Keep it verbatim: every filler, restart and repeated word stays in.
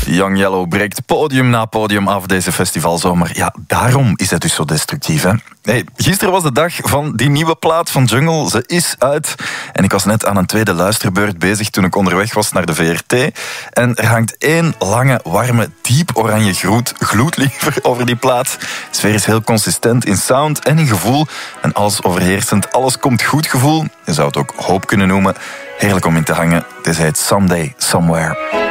Young Yellow breekt podium na podium af deze festivalzomer. Ja, daarom is het dus zo destructief, hè. Hey, gisteren was de dag van die nieuwe plaat van Jungle. Ze is uit. En ik was net aan een tweede luisterbeurt bezig toen ik onderweg was naar de V R T. En er hangt één lange, warme, diep oranje gloed, gloed liever over die plaat. De sfeer is heel consistent in sound en in gevoel. En alles overheersend, alles komt goed gevoel. Je zou het ook hoop kunnen noemen. Heerlijk om in te hangen. Dit heet Someday, Somewhere.